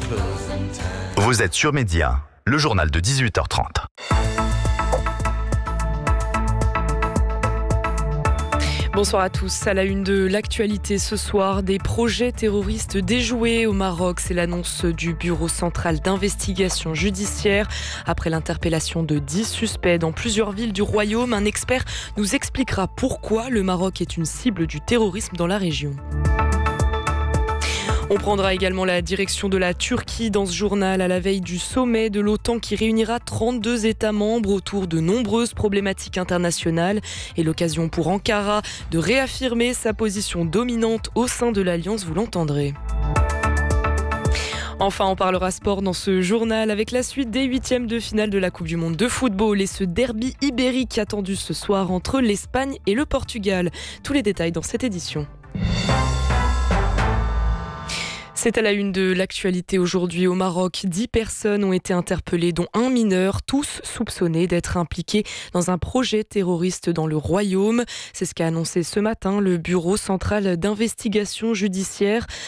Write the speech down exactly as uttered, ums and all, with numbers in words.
Vous êtes sur Média, le journal de dix-huit heures trente. Bonsoir à tous. À la une de l'actualité ce soir, des projets terroristes déjoués au Maroc. C'est l'annonce du Bureau central d'investigation judiciaire. Après l'interpellation de dix suspects dans plusieurs villes du royaume, un expert nous expliquera pourquoi le Maroc est une cible du terrorisme dans la région. On prendra également la direction de la Turquie dans ce journal à la veille du sommet de l'OTAN qui réunira trente-deux États membres autour de nombreuses problématiques internationales et l'occasion pour Ankara de réaffirmer sa position dominante au sein de l'Alliance, vous l'entendrez. Enfin, on parlera sport dans ce journal avec la suite des huitièmes de finale de la Coupe du Monde de football et ce derby ibérique attendu ce soir entre l'Espagne et le Portugal. Tous les détails dans cette édition. C'est à la une de l'actualité aujourd'hui au Maroc. Dix personnes ont été interpellées, dont un mineur, tous soupçonnés d'être impliqués dans un projet terroriste dans le royaume. C'est ce qu'a annoncé ce matin le Bureau central d'investigation judiciaire.